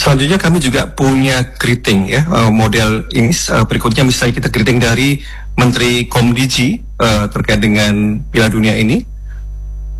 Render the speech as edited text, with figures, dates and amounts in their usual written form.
Selanjutnya kami juga punya greeting ya, model ini berikutnya misalnya kita greeting dari Menteri Komdigi terkait dengan Piala Dunia ini.